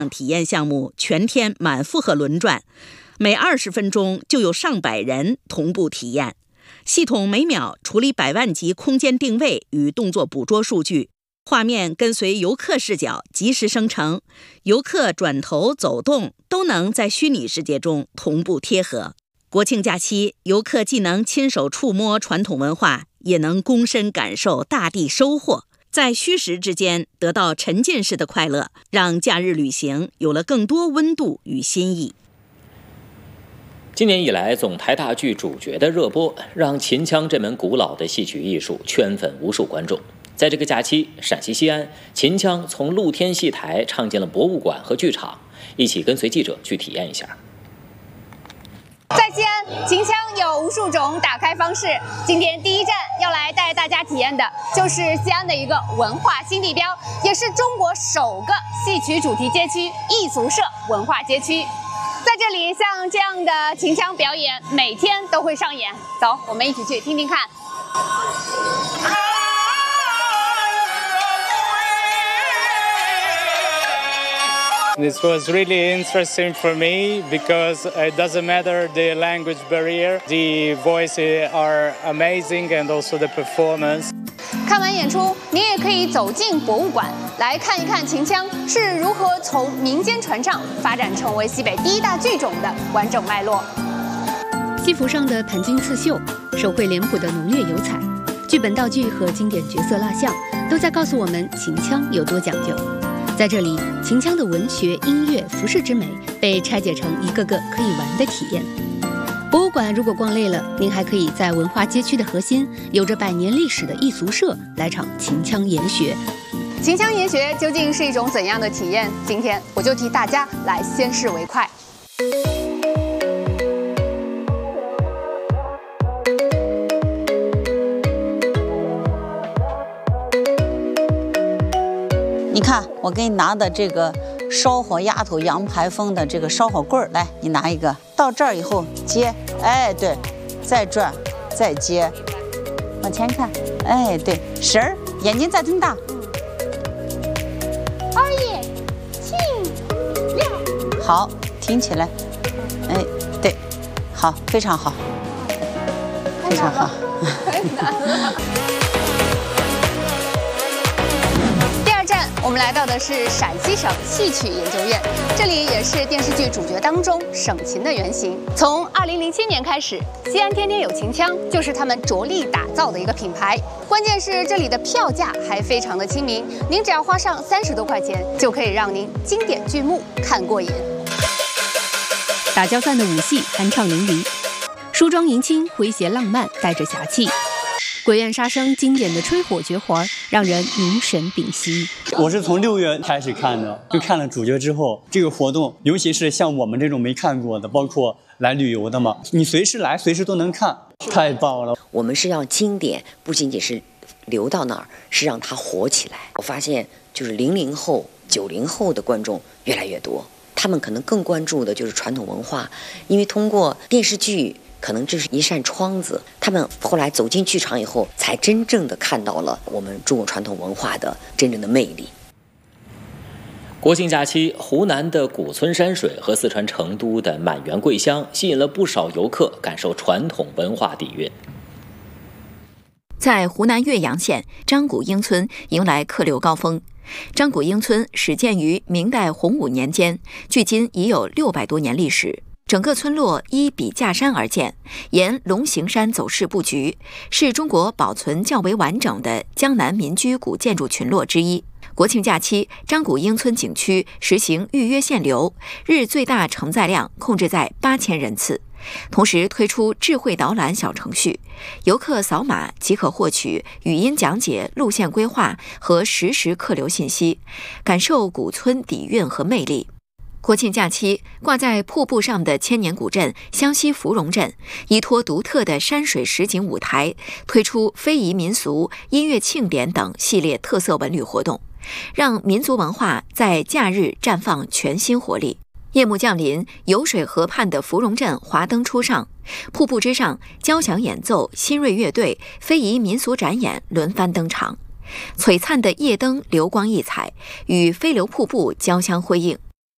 体验项目全天满负荷轮转，每20分钟就有上百人同步体验。系统每秒处理100万级空间定位与动作捕捉数据，画面跟随游客视角及时生成，游客转头走动都能在虚拟世界中同步贴合。国庆假期，游客既能亲手触摸传统文化，也能躬身感受大地收获，在虚实之间得到沉浸式的快乐，让假日旅行有了更多温度与新意。 今年以来，总台大剧主角的热播，让秦腔这门古老的戏曲艺术圈粉无数观众。在这个假期，陕西西安，秦腔从露天戏台唱进了博物馆和剧场，一起跟随记者去体验一下。 在西安，秦腔有无数种打开方式。今天第一站要来带大家体验的就是西安的一个文化新地标，也是中国首个戏曲主题街区——艺俗社文化街区。在这里，像这样的秦腔表演每天都会上演。走，我们一起去听听看。 This was really interesting for me because it doesn't matter the language barrier. The voices are amazing and also the performance. 看完演出，您也可以走进博物馆，来看一看秦腔是如何从民间传唱发展成为西北第1大剧种的完整脉络。 戏服上的盘金刺绣，手绘脸谱的浓烈油彩，剧本道具和经典角色蜡像，都在告诉我们秦腔有多讲究。在这里，秦腔的文学、音乐、服饰之美被拆解成一个个可以玩的体验。博物馆如果逛累了，您还可以在文化街区的核心，有着100年历史的艺俗社来场秦腔研学。 秦腔研学究竟是一种怎样的体验？今天我就替大家来先试为快。 你看，我给你拿的这个烧火丫头羊排风的这个烧火棍儿，来，你拿一个。到这儿以后接，哎，对，再转，再接，往前看，哎，对，神儿，眼睛再瞪大。 二爷，请亮。 好，挺起来，哎，对，好，非常好，非常好， 太难了。我们来到的是陕西省戏曲研究院，这里也是电视剧主角当中省琴的原型。从2007年开始，西安天天有秦腔就是他们着力打造的一个品牌。关键是这里的票价还非常的亲民，您只要花上30多块钱，就可以让您经典剧目看过瘾。 打交散的武戏酣畅淋漓，梳妆迎亲诙谐浪漫，带着侠气。鬼怨杀生经典的吹火绝活，让人凝神屏息。 我是从6月开始看的，就看了主角之后，这个活动，尤其是像我们这种没看过的，包括来旅游的嘛，你随时来，随时都能看，太棒了。 我们是要经典，不仅仅是留到那儿，是让它活起来。我发现，就是00后、90后的观众越来越多，他们可能更关注的就是传统文化，因为通过电视剧。可能这是一扇窗子，他们后来走进剧场以后，才真正的看到了我们中国传统文化的真正的魅力。 国庆假期，湖南的古村山水和四川成都的满园桂香，吸引了不少游客感受传统文化底蕴。 在湖南岳阳县张古英村迎来客流高峰。张古英村始建于明代洪武年间，距今已有600多年历史。整个村落依笔架山而建，沿龙形山走势布局，是中国保存较为完整的江南民居古建筑群落之一。国庆假期，张古英村景区实行预约限流，日最大承载量控制在8000人次。同时推出智慧导览小程序，游客扫码即可获取语音讲解、路线规划和实时客流信息，感受古村底蕴和魅力。国庆假期，挂在瀑布上的千年古镇湘西芙蓉镇，依托独特的山水实景舞台，推出非遗民俗、音乐庆典等系列特色文旅活动，让民族文化在假日绽放全新活力。夜幕降临，游水河畔的芙蓉镇华灯初上，瀑布之上，交响演奏、新锐乐队、非遗民俗展演轮番登场。璀璨的夜灯流光溢彩，与飞流瀑布交相辉映，